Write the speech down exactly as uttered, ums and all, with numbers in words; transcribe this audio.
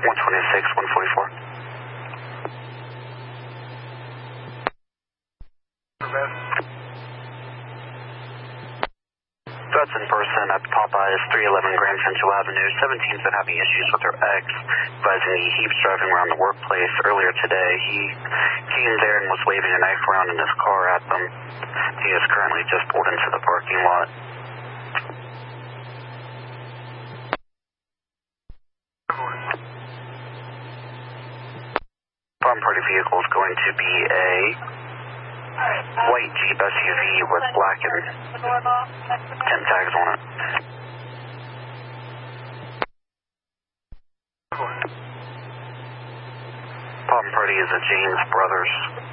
one twenty-six, one forty-four. That's in person at Popeyes, three eleven Grand Central Avenue. seventeen's been having issues with her ex, advising he keeps driving around the workplace. Earlier today, he came there and was waving a knife around in his car at them. He is currently just pulled into the parking lot. Palm Party vehicle is going to be a white Jeep S U V with black and ten tags on it. Palm Party is a James Brothers.